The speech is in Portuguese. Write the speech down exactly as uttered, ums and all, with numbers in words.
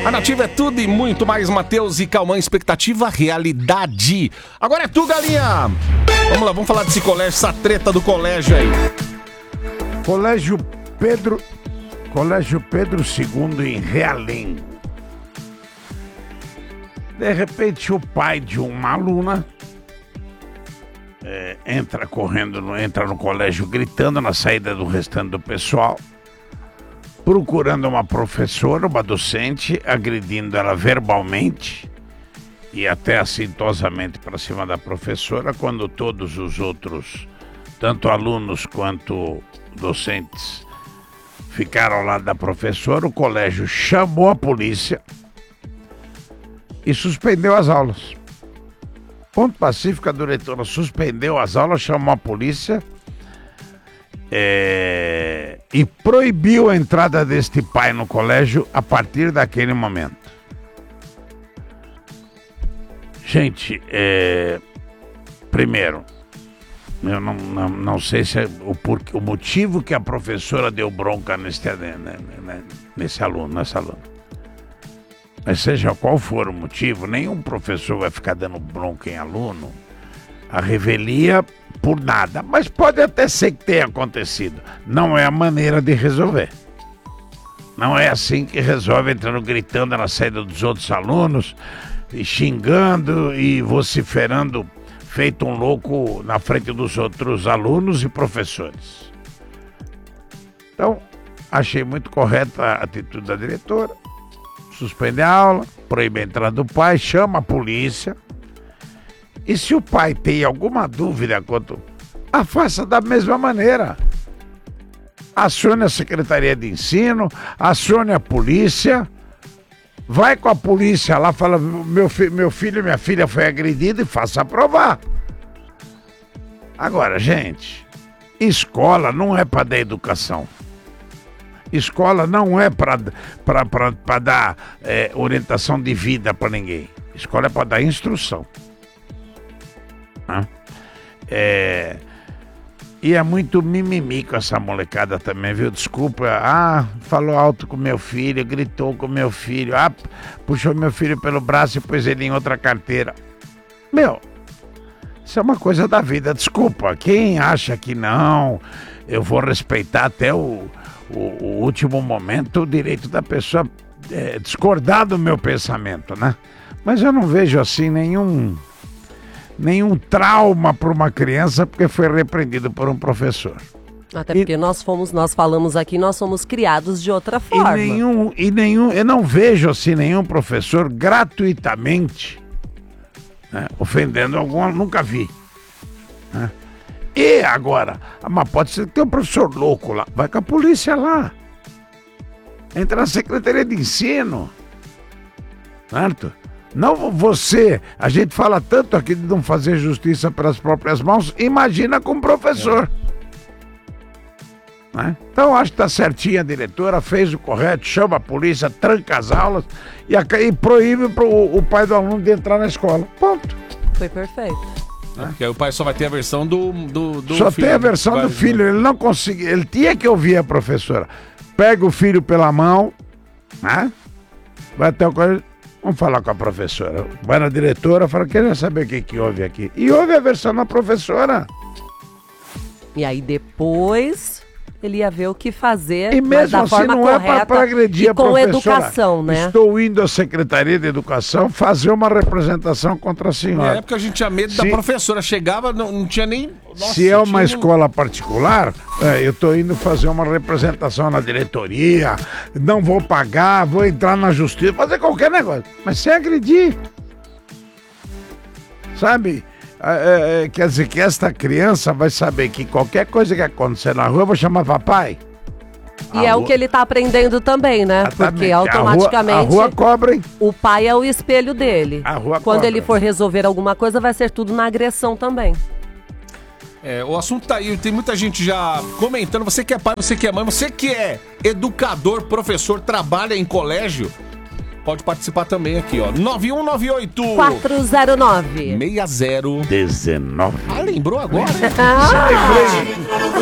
A Nativa é tudo e muito mais. Matheus e Calmã, expectativa, realidade. Agora é tu, galinha. Vamos lá, vamos falar desse colégio, essa treta do colégio aí. Colégio Pedro... Colégio Pedro segundo em Realengo. De repente, o pai de uma aluna é, entra correndo, no, entra no colégio gritando na saída do restante do pessoal, procurando uma professora, uma docente, agredindo ela verbalmente e até assintosamente para cima da professora, quando todos os outros, tanto alunos quanto docentes, ficaram ao lado da professora. O colégio chamou a polícia e suspendeu as aulas. Ponto pacífico, a diretora suspendeu as aulas, chamou a polícia é, e proibiu a entrada deste pai no colégio a partir daquele momento. Gente, é, primeiro, eu não, não, não sei se é o, por, o motivo que a professora deu bronca nesse, nesse aluno, nessa aluna. Mas seja qual for o motivo, nenhum professor vai ficar dando bronca em aluno a revelia por nada. Mas pode até ser que tenha acontecido. Não é a maneira de resolver. Não é assim que resolve, entrando gritando na saída dos outros alunos, e xingando e vociferando feito um louco na frente dos outros alunos e professores. Então, achei muito correta a atitude da diretora. Suspende a aula, proíbe a entrada do pai, chama a polícia. E se o pai tem alguma dúvida quanto... a faça da mesma maneira. Acione a Secretaria de Ensino, acione a polícia, vai com a polícia lá, fala, meu, fi, meu filho e minha filha foi agredido e faça aprovar. Agora, gente, escola não é para dar educação. Escola não é para dar é, orientação de vida para ninguém. Escola é para dar instrução. Né? É, e é muito mimimi com essa molecada também, viu? Desculpa, ah, falou alto com meu filho, gritou com meu filho, ah, puxou meu filho pelo braço e pôs ele em outra carteira. Meu, isso é uma coisa da vida, desculpa. Quem acha que não, eu vou respeitar até o... O, o último momento, o direito da pessoa é, discordar do meu pensamento, né? Mas eu não vejo assim nenhum nenhum trauma para uma criança porque foi repreendido por um professor. Até porque e, nós fomos, nós falamos aqui, nós somos criados de outra forma. E nenhum, e nenhum, eu não vejo assim nenhum professor gratuitamente, né, ofendendo algum, nunca vi, né? E agora, mas pode ser que tem um professor louco lá, vai com a polícia lá, entra na Secretaria de Ensino, certo? Não você, a gente fala tanto aqui de não fazer justiça pelas próprias mãos, imagina com o professor. É. Né? Então acho que tá certinha a diretora, fez o correto, chama a polícia, tranca as aulas e, a, e proíbe pro, o pai do aluno de entrar na escola, ponto. Foi perfeito. É, porque aí o pai só vai ter a versão do, do, do só filho. Só tem a versão do filho, ele não conseguia, ele tinha que ouvir a professora. Pega o filho pela mão, né? Vai até o colégio, vamos falar com a professora. Vai na diretora, fala, queria saber o que que houve aqui. E ouve a versão da professora. E aí depois ele ia ver o que fazer, e mesmo da assim forma não correta, é para agredir a com professora. educação, né? Estou indo à Secretaria de Educação fazer uma representação contra a senhora. É porque a gente tinha medo se, da professora, chegava, não, não tinha nem... Nossa, se é uma escola um... particular, é, eu estou indo fazer uma representação na diretoria, não vou pagar, vou entrar na justiça, fazer qualquer negócio, mas sem agredir. Sabe? É, é, quer dizer que esta criança vai saber que qualquer coisa que acontecer na rua, eu vou chamar papai. E a é rua... o que ele tá aprendendo também, né? Exatamente. Porque automaticamente a rua, a rua cobra, hein? O pai é o espelho dele. A rua Quando cobra. Ele for resolver alguma coisa, vai ser tudo na agressão também. É, o assunto tá aí, tem muita gente já comentando. Você que é pai, você que é mãe, você que é educador, professor, trabalha em colégio, pode participar também aqui, ó. nove um nove oito quatro zero nove seis zero dezenove. Ah, lembrou agora? Lembrei.